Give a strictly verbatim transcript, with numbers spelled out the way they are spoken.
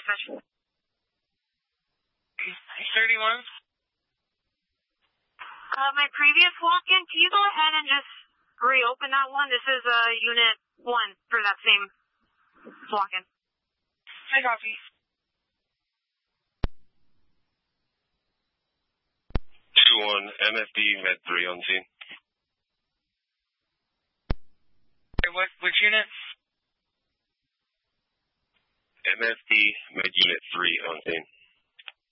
dispatch. thirty-one. Uh, my previous walk-in, can you go ahead and just reopen that one? This is uh, unit one for that same walk-in. I copy. two one, M F D Med three on scene. What, which unit? M F D Med Unit three on scene.